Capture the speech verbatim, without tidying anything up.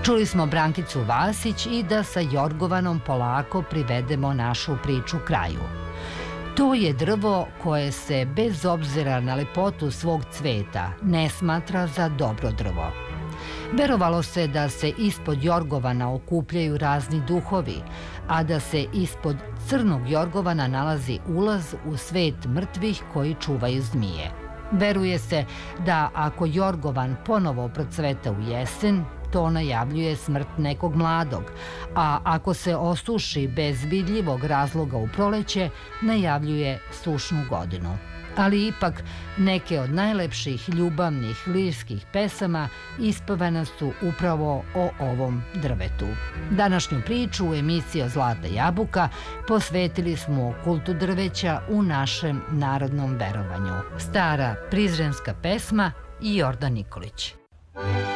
Čuli smo Brankicu Vasić i da sa jorgovanom polako privedemo našu priču kraju. To je drvo koje se, bez obzira na lepotu svog cveta, ne smatra za dobro drvo. Verovalo se da se ispod jorgovana okupljaju razni duhovi, a da se ispod crnog jorgovana nalazi ulaz u svet mrtvih koji čuvaju zmije. Veruje se da ako jorgovan ponovo procveta u jesen, to najavljuje smrt nekog mladog, a ako se osuši bez vidljivog razloga u proleće, najavljuje sušnu godinu. Ali ipak, neke od najlepših ljubavnih lirskih pesama ispevane su upravo o ovom drvetu. Današnju priču u emisiji Zlata jabuka posvetili smo kultu drveća u našem narodnom verovanju. Stara prizrenska pesma i Jordan Nikolić.